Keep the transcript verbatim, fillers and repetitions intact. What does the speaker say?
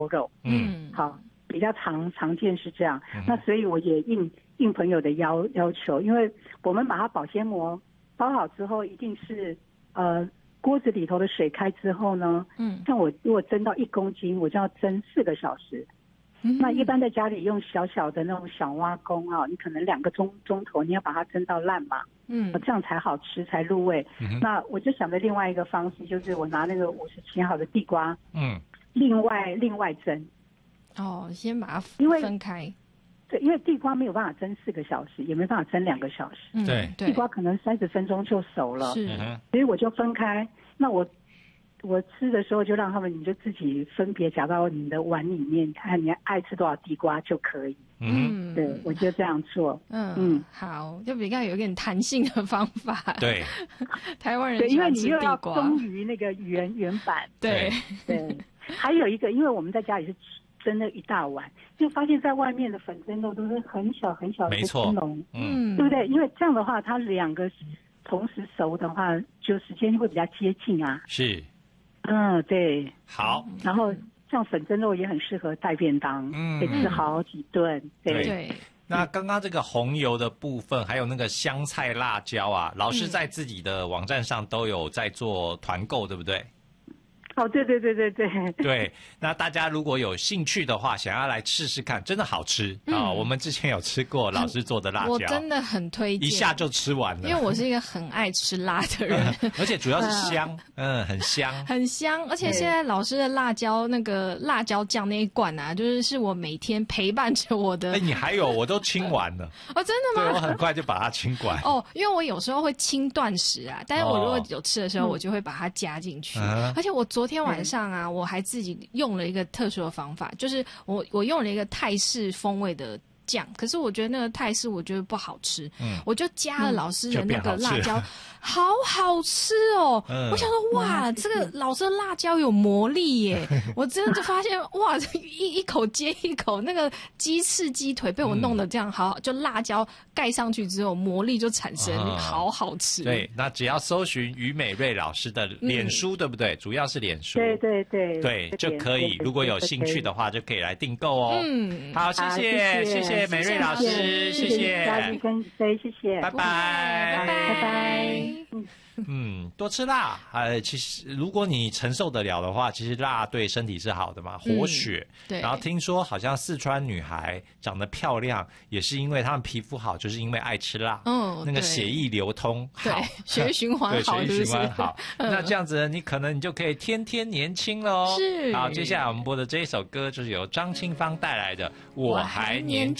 肉。 嗯， 好，比较常常见是这样。 嗯、 那所以我也应应朋友的要要求，因为我们把它保鲜膜包好之后，一定是呃锅子里头的水开之后呢，嗯，像我如果蒸到一公斤，我就要蒸四个小时。嗯、那一般在家里用小小的那种小挖工啊，你可能两个钟钟头，你要把它蒸到烂嘛，嗯，这样才好吃才入味。嗯、那我就想的另外一个方式，就是我拿那个五十切好的地瓜，嗯，另外另外蒸。 哦，先把它分开。 对，因为地瓜没有办法蒸四个小时，也没办法蒸两个小时。 嗯，对， 地瓜可能三十分钟就熟了。 是， 所以我就分开。那我。我吃的时候就让他们，你就自己分别夹到你的碗里面，看你爱吃多少地瓜就可以。嗯，对，我就这样做。 嗯嗯，好，就比较有点弹性的方法。 对， 台湾人对，因为你又要忠于那个原原版。 对对，还有一个，因为我们在家里是蒸了一大碗，就发现在外面的粉蒸肉都是很小很小的蒸笼，嗯，对不对？因为这样的话，它两个同时熟的话，就时间会比较接近啊。 是。 嗯，对， 好。 然后像粉蒸肉也很适合带便当，嗯，可以吃好几顿。对。 对。 那刚刚这个红油的部分，还有那个香菜、辣椒啊，老师在自己的网站上都有在做团购，对不对？ 哦，对对对对对对，那大家如果有兴趣的话，想要来试试看，真的好吃啊、嗯哦！我们之前有吃过老师做的辣椒， 我真的很推荐， 一下就吃完了。 因为我是一个很爱吃辣的人， 而且主要是香，嗯，很香， 很香。而且现在老师的辣椒那个辣椒酱那一罐啊，就是是我每天陪伴着我的。 哎，你还有，我都清完了。 哦，真的吗？ 对，我很快就把它清完。 哦，因为我有时候会清断食啊，但是我如果有吃的时候，哦、我就会把它加进去。嗯、而且我昨天晚上啊。我还自己用了一个特殊的方法，就是我我用了一个泰式风味的酱，可是我觉得那个泰式我觉得不好吃，嗯，我就加了老师的那个辣椒，嗯、好好吃哦！嗯、我想说哇，嗯、这个老师的辣椒有魔力耶！我真的就发现哇，一一口接一口，那个鸡翅鸡腿被我弄得这样好，就辣椒盖上去之后，魔力就产生，嗯、好好吃。 对，那只要搜寻于美瑞老师的脸书，嗯、对不对？主要是脸书， 对对对， 对就可以。如果有兴趣的话，就可以来订购哦。嗯，好，谢谢谢谢美瑞老师，谢谢嘉义跟飞，谢谢， 拜拜拜拜拜。 嗯，多吃辣，呃，其实如果你承受得了的话，其实辣对身体是好的嘛，活血。嗯、对。然后听说好像四川女孩长得漂亮，也是因为她们皮肤好，就是因为爱吃辣。嗯。那个血液流通好， 对，血液循环好， 对，血液循环好。嗯、那这样子，你可能你就可以天天年轻了哦。 是。 好，接下来我们播的这一首歌就是由张清芳带来的《我还年轻》。